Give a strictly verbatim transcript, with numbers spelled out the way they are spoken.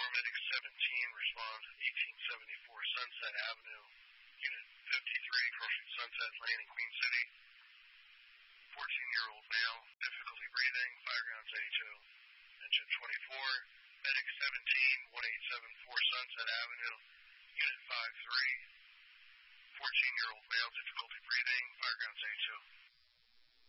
Medic seventeen, respond eighteen seventy-four Sunset Avenue, Unit fifty-three, approaching Sunset Lane in Queen City. fourteen-year-old male, difficulty breathing, firegrounds A H O. Engine twenty-four, Medic seventeen, eighteen seventy-four Sunset Avenue, Unit five three. fourteen-year-old male, difficulty breathing, firegrounds A H O.